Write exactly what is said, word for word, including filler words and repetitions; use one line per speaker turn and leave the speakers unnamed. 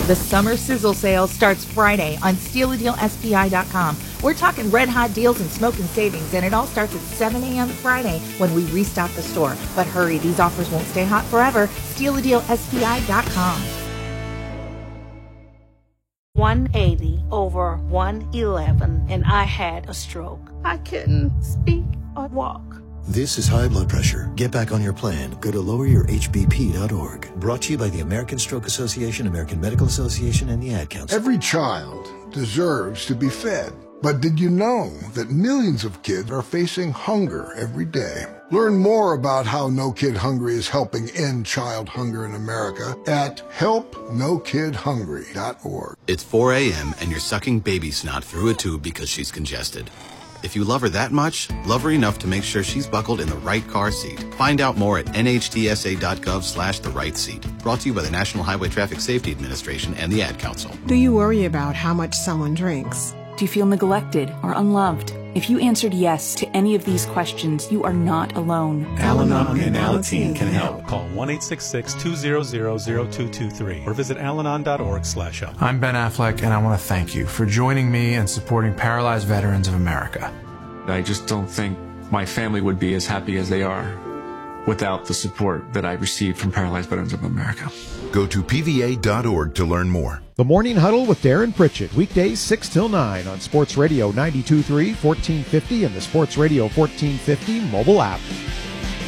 The summer sizzle sale starts Friday on steal a deal S P I dot com. We're talking red hot deals and smoking savings, and it all starts at seven a.m. Friday when we restock the store. But hurry, these offers won't stay hot forever. steal a deal S P I dot com.
one eighty over one eleven, and I had a stroke. I couldn't speak or walk.
This is high blood pressure. Get back on your plan. Go to lower your H B P dot org. Brought to you by the American Stroke Association, American Medical Association, and the Ad Council.
Every child deserves to be fed. But did you know that millions of kids are facing hunger every day? Learn more about how No Kid Hungry is helping end child hunger in America at help no kid hungry dot org.
It's four a.m. and you're sucking baby snot through a tube because she's congested. If you love her that much, love her enough to make sure she's buckled in the right car seat. Find out more at N H T S A dot gov slash the right seat. Brought to you by the National Highway Traffic Safety Administration and the Ad Council.
Do you worry about how much someone drinks?
Do you feel neglected or unloved? If you answered yes to any of these questions, you are not alone.
Al-Anon and Alateen can help. Call one eight six six, two hundred, zero two two three or visit al anon dot org slash help.
I'm Ben Affleck, and I want to thank you for joining me and supporting Paralyzed Veterans of America.
I just don't think my family would be as happy as they are without the support that I received from Paralyzed Veterans of America.
Go to P V A dot org to learn more.
The Morning Huddle with Darren Pritchett, weekdays six till nine on Sports Radio ninety-two point three, fourteen fifty, and the Sports Radio fourteen fifty mobile app.